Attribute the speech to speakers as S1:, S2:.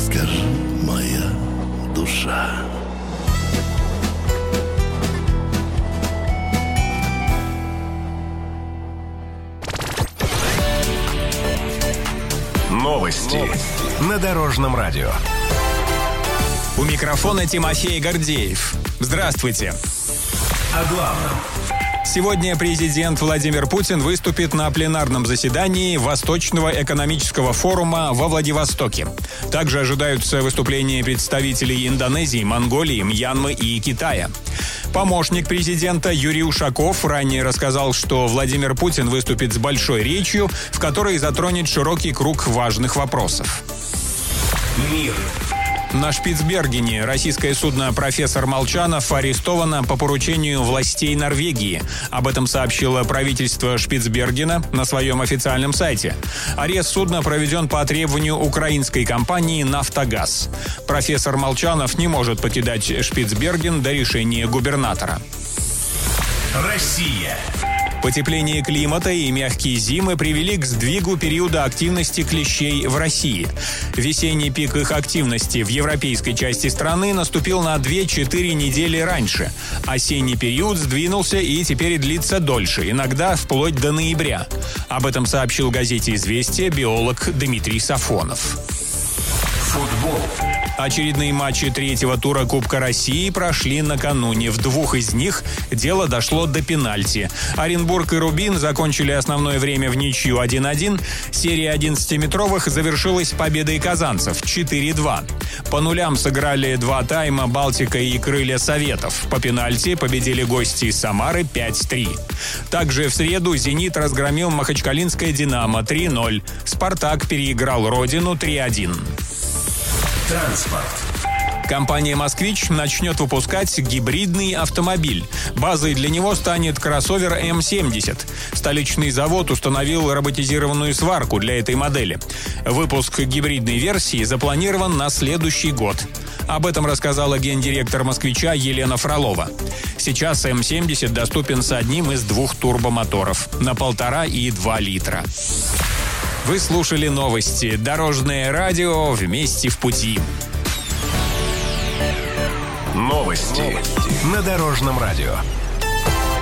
S1: скажи, моя душа.
S2: Новости на Дорожном радио.
S3: У микрофона Тимофей Гордеев. Здравствуйте. О главном. Сегодня президент Владимир Путин выступит на пленарном заседании Восточного экономического форума во Владивостоке. Также ожидаются выступления представителей Индонезии, Монголии, Мьянмы и Китая. Помощник президента Юрий Ушаков ранее рассказал, что Владимир Путин выступит с большой речью, в которой затронет широкий круг важных вопросов. Мир. На Шпицбергене российское судно «Профессор Молчанов» арестовано по поручению властей Норвегии. Об этом сообщило правительство Шпицбергена на своем официальном сайте. Арест судна проведен по требованию украинской компании «Нафтогаз». Профессор Молчанов не может покидать Шпицберген до решения губернатора.
S2: Россия.
S3: Потепление климата и мягкие зимы привели к сдвигу периода активности клещей в России. Весенний пик их активности в европейской части страны наступил на 2-4 недели раньше. Осенний период сдвинулся и теперь длится дольше, иногда вплоть до ноября. Об этом сообщил газете «Известия» биолог Дмитрий Сафонов. Футбол. Очередные матчи третьего тура Кубка России прошли накануне. В двух из них дело дошло до пенальти. Оренбург и Рубин закончили основное время в ничью 1-1. Серия 11-метровых завершилась победой казанцев 4-2. По нулям сыграли два тайма Балтика и Крылья Советов. По пенальти победили гости из Самары 5-3. Также в среду «Зенит» разгромил махачкалинское «Динамо» 3-0. «Спартак» переиграл «Родину» 3-1. Транспорт. Компания «Москвич» начнет выпускать гибридный автомобиль. Базой для него станет кроссовер М70. Столичный завод установил роботизированную сварку для этой модели. Выпуск гибридной версии запланирован на следующий год. Об этом рассказала гендиректор «Москвича» Елена Фролова. Сейчас М70 доступен с одним из двух турбомоторов на 1,5 и 2 литра. Вы слушали новости. Дорожное радио. Вместе в пути.
S2: Новости на Дорожном радио.